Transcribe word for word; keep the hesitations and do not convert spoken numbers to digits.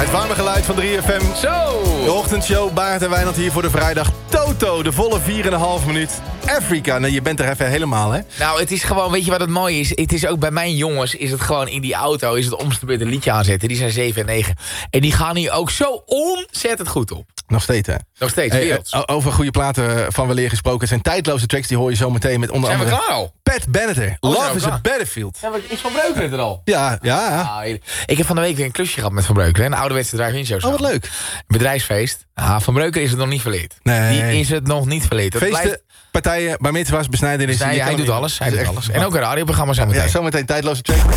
Het warme geluid van drie F M. Zo! De ochtendshow, Baart en Wijnand hier voor de vrijdag. Toto, de volle vier komma vijf minuut. Afrika, nou, je bent er even helemaal, hè? Nou, het is gewoon, weet je wat het mooie is? Het is ook bij mijn jongens, is het gewoon in die auto, is het om ze een liedje aanzetten. Die zijn zeven en negen. En die gaan hier ook zo ontzettend goed op. Nog steeds, hè? Nog steeds, Hey, werelds. uh, over goede platen van weleer gesproken. Het zijn tijdloze tracks, die hoor je zo meteen met onder Zijn we andere... klaar al? Pat Benatar, Oh, Love zijn we is a klaar? Battlefield. Ja, maar is Van Breukelen er al? Ja, ja. Ah, ik heb van de week weer een klusje gehad met Van Breukelen. Een ouderwetse drive-in show. Oh, wat leuk. Een bedrijfsfeest. Ah, Van Breukelen is het nog niet verleerd. Nee. Die is het nog niet verleerd. Dat Feesten, blijft... partijen, bij mitzvahs, besnijdenis. Nee, je hij kan doet niet- alles. Hij Het doet is echt- alles. En ook een radioprogramma zo meteen. Ja, zometeen tijdloze track.